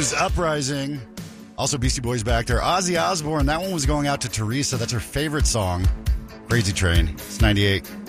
was Uprising. Also, Beastie Boys back there. Ozzy Osbourne. That one was going out to Teresa. That's her favorite song. Crazy Train. It's 98.